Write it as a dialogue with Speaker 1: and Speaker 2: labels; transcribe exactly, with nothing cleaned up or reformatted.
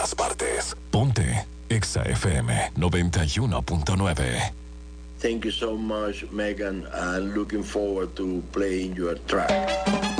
Speaker 1: todas partes. Ponte Exa F M noventa y uno punto nueve.
Speaker 2: Thank you so much, Megan. I'm looking forward to playing your track.